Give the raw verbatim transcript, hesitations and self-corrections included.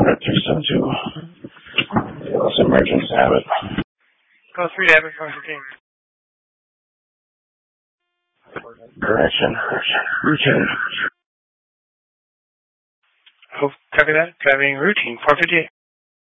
hundred two seven two. It's emergency Abbott. Call three to Abbott, four fifteen. Correction. Routine. Oh, copy that. Driving routine, four fifty-eight.